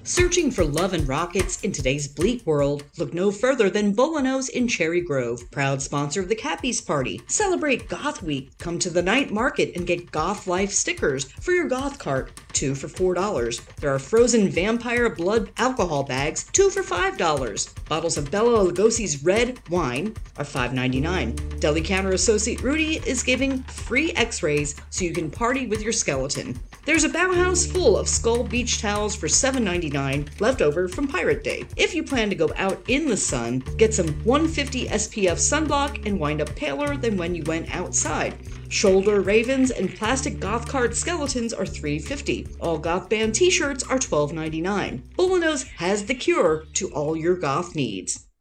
Searching for love and rockets in today's bleak world? Look no further than Bolanos in Cherry Grove, proud sponsor of the Cappies Party. Celebrate Goth Week. Come to the night market and get Goth Life stickers for your goth cart, 2 for $4. There are frozen vampire blood alcohol bags, 2 for $5. Bottles of Bela Lugosi's red wine are $5.99. Deli counter associate Rudy is giving free x-rays so you can party with your skeleton. There's a Bauhaus full of Skull beach towels for $7.99 left over from Pirate Day. If you plan to go out in the sun, get some 150 SPF sunblock and wind up paler than when you went outside. Shoulder ravens and plastic goth card skeletons are $3.50. All goth band t-shirts are $12.99. Bolanos has the cure to all your goth needs.